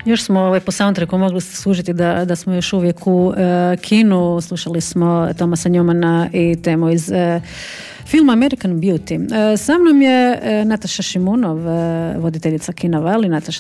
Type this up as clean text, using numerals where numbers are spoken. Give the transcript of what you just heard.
Još smo po soundtracku mogli služiti da smo još uvijek u kinu. Slušali smo Thomasa Newmana i temu iz filma American Beauty. Sa mnom je Nataša Šimunov, voditeljica kina Vali. Nataša,